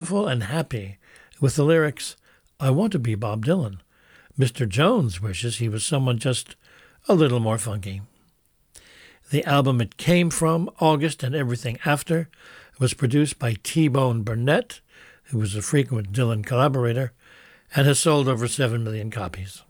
beautiful and happy, with the lyrics, "I want to be Bob Dylan. Mr. Jones wishes he was someone just a little more funky." The album it came from, August and Everything After, was produced by T-Bone Burnett, who was a frequent Dylan collaborator, and has sold over 7 million copies.